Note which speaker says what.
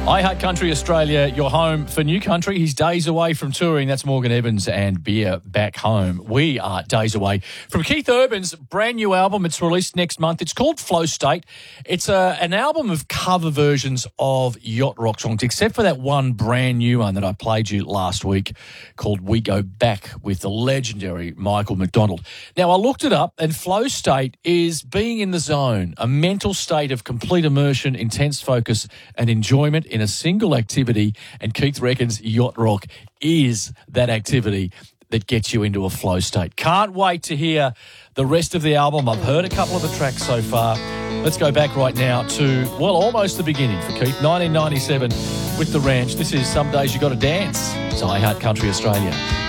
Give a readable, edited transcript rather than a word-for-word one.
Speaker 1: I Heart Country Australia, your home for new country. He's days away from touring. That's Morgan Evans and Beer Back Home. We are days away from Keith Urban's brand new album. It's released next month. It's called Flow State. It's an album of cover versions of yacht rock songs, except for that one brand new one that I played you last week called We Go Back with the legendary Michael McDonald. Now, I looked it up, and Flow State is being in the zone, a mental state of complete immersion, intense focus and enjoyment in a single activity, and Keith reckons yacht rock is that activity that gets you into a flow state. Can't wait to hear the rest of the album. I've heard a couple of the tracks so far. Let's go back right now to, well, almost the beginning for Keith, 1997 with The Ranch. This is Some Days You Gotta Dance. It's I Heart Country Australia.